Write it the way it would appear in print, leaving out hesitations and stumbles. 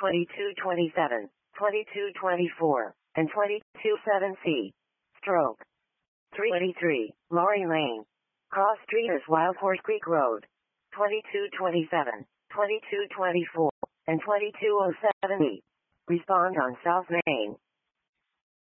2227, 2224, and 227C. Stroke 383, Lorry Lane. Cross Streeters Wild Horse Creek Road. 2227, 2224, and 2207E. Respond on South Main.